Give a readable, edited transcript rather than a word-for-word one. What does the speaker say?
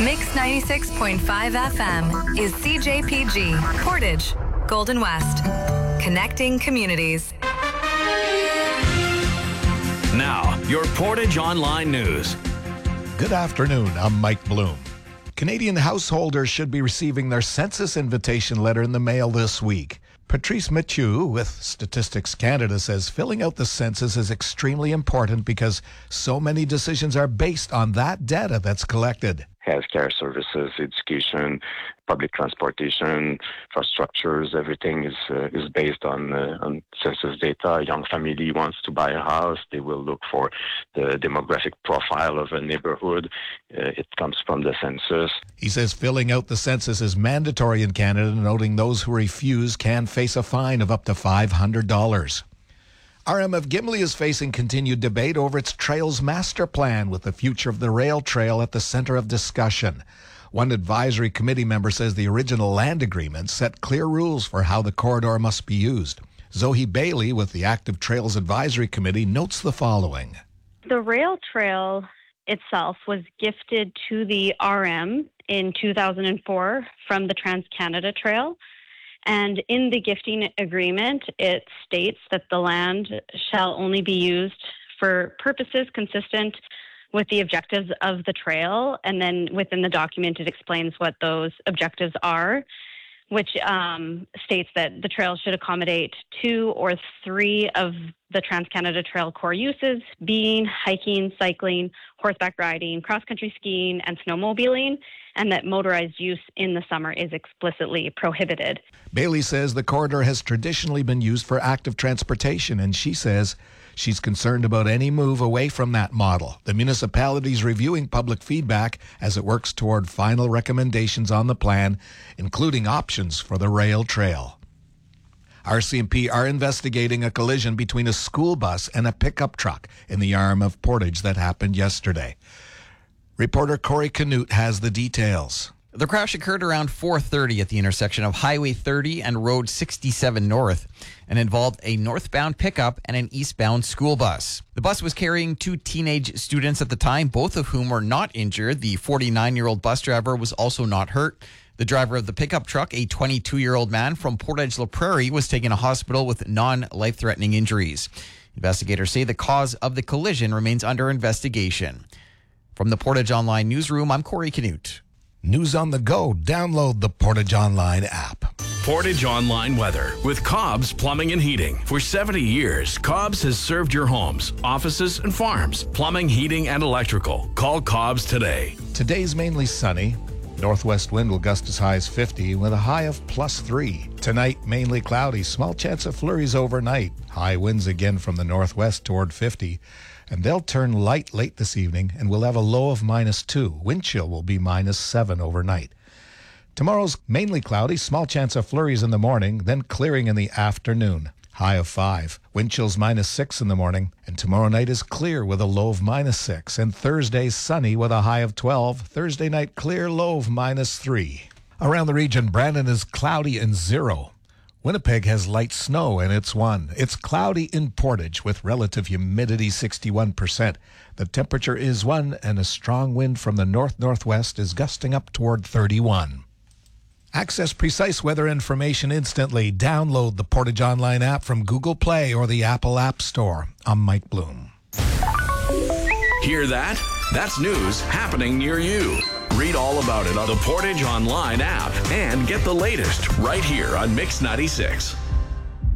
Mix 96.5 FM is CJPG, Portage, Golden West. Connecting communities. Now, your Portage Online News. Good afternoon. I'm Mike Bloom. Canadian householders should be receiving their census invitation letter in the mail this week. Patrice Mathieu with Statistics Canada says filling out the census is extremely important because so many decisions are based on that data that's collected. Healthcare services, education, public transportation, infrastructures, everything is based on census data. A young family wants to buy a house, they will look for the demographic profile of a neighborhood. It comes from the census. He says filling out the census is mandatory in Canada, noting those who refuse can face a fine of up to $500. RMF Gimli is facing continued debate over its Trails Master Plan, with the future of the rail trail at the center of discussion. One advisory committee member says the original land agreement set clear rules for how the corridor must be used. Zoe Bailey with the Active Trails Advisory Committee notes the following. The rail trail itself was gifted to the RM in 2004 from the Trans-Canada Trail. And in the gifting agreement, it states that the land shall only be used for purposes consistent with the objectives of the trail. And then within the document, it explains what those objectives are, which states that the trail should accommodate 2 or 3 of the Trans-Canada Trail core uses, being hiking, cycling, horseback riding, cross-country skiing, and snowmobiling, and that motorized use in the summer is explicitly prohibited. Bailey says the corridor has traditionally been used for active transportation, and she says she's concerned about any move away from that model. The municipality's reviewing public feedback as it works toward final recommendations on the plan, including options for the rail trail. RCMP are investigating a collision between a school bus and a pickup truck in the arm of Portage that happened yesterday. Reporter Corey Canute has the details. The crash occurred around 4:30 at the intersection of Highway 30 and Road 67 North and involved a northbound pickup and an eastbound school bus. The bus was carrying 2 teenage students at the time, both of whom were not injured. The 49-year-old bus driver was also not hurt. The driver of the pickup truck, a 22-year-old man from Portage-La Prairie, was taken to hospital with non-life-threatening injuries. Investigators say the cause of the collision remains under investigation. From the Portage Online newsroom, I'm Corey Canute. News on the go. Download the Portage Online app. Portage Online weather with Cobb's Plumbing and Heating. For 70 years, Cobb's has served your homes, offices, and farms. Plumbing, heating, and electrical. Call Cobb's today. Today's mainly sunny. Northwest wind will gust as high as 50 with a high of +3. Tonight, mainly cloudy. Small chance of flurries overnight. High winds again from the northwest toward 50. And they'll turn light late this evening, and we'll have a low of -2. Wind chill will be -7 overnight. Tomorrow's mainly cloudy, small chance of flurries in the morning, then clearing in the afternoon. High of 5. Wind chills -6 in the morning. And tomorrow night is clear with a low of -6. And Thursday's sunny with a high of 12. Thursday night clear, low of -3. Around the region, Brandon is cloudy and 0. Winnipeg has light snow and it's 1. It's cloudy in Portage with relative humidity 61%. The temperature is 1 and a strong wind from the north-northwest is gusting up toward 31. Access precise weather information instantly. Download the Portage Online app from Google Play or the Apple App Store. I'm Mike Bloom. Hear that? That's news happening near you. Read all about it on the Portage Online app and get the latest right here on Mix 96.